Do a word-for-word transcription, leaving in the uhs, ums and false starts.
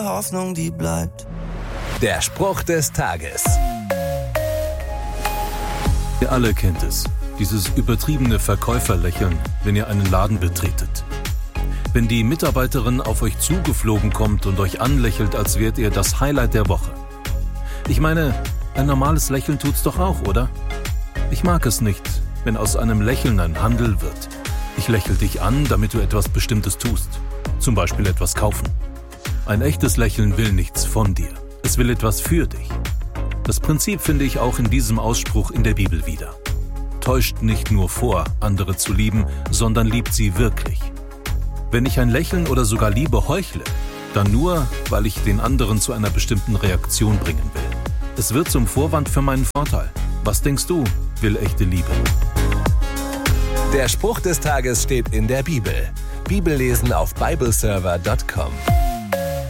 Hoffnung, die bleibt. Der Spruch des Tages. Ihr alle kennt es, dieses übertriebene Verkäuferlächeln, wenn ihr einen Laden betretet. Wenn die Mitarbeiterin auf euch zugeflogen kommt und euch anlächelt, als wärt ihr das Highlight der Woche. Ich meine, ein normales Lächeln tut's doch auch, oder? Ich mag es nicht, wenn aus einem Lächeln ein Handel wird. Ich lächle dich an, damit du etwas Bestimmtes tust. Zum Beispiel etwas kaufen. Ein echtes Lächeln will nichts von dir. Es will etwas für dich. Das Prinzip finde ich auch in diesem Ausspruch in der Bibel wieder. Täuscht nicht nur vor, andere zu lieben, sondern liebt sie wirklich. Wenn ich ein Lächeln oder sogar Liebe heuchle, dann nur, weil ich den anderen zu einer bestimmten Reaktion bringen will. Es wird zum Vorwand für meinen Vorteil. Was denkst du, will echte Liebe? Der Spruch des Tages steht in der Bibel. Bibellesen auf bibleserver punkt com.